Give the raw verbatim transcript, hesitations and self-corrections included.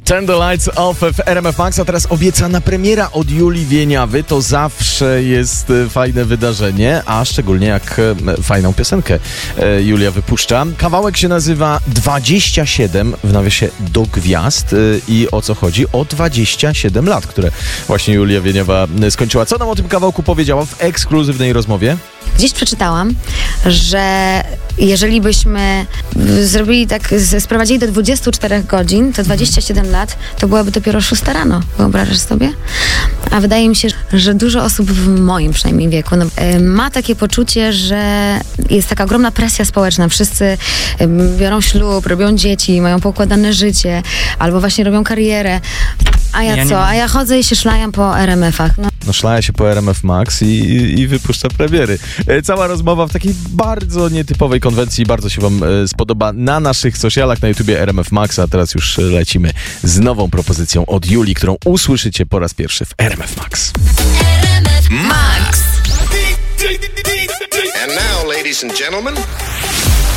Turn the Lights Off w R M F Max, a teraz obiecana premiera od Julii Wieniawy. To zawsze jest fajne wydarzenie, a szczególnie jak fajną piosenkę Julia wypuszcza. Kawałek się nazywa dwadzieścia siedem, w nawiasie do gwiazd. I o co chodzi? O dwadzieścia siedem lat, które właśnie Julia Wieniawa skończyła. Co nam o tym kawałku powiedziała w ekskluzywnej rozmowie? Gdzieś przeczytałam, że jeżeli byśmy zrobili tak, sprowadzili do dwudziestu czterech godzin, to dwadzieścia siedem lat to byłaby dopiero szósta rano. Wyobrażasz sobie? A wydaje mi się, że dużo osób w moim przynajmniej wieku no, ma takie poczucie, że jest taka ogromna presja społeczna. Wszyscy biorą ślub, robią dzieci, mają poukładane życie, albo właśnie robią karierę. A ja, ja co? Nie... A ja chodzę i się szlajam po R M F-ach. No. No szlaja się po R M F Max i, i, i wypuszcza premiery. Cała rozmowa w takiej bardzo nietypowej konwencji, bardzo się wam spodoba na naszych socialach, na YouTubie R M F Max, a teraz już lecimy z nową propozycją od Julii, którą usłyszycie po raz pierwszy w R M F Max. R M F Max. And now, ladies and gentlemen...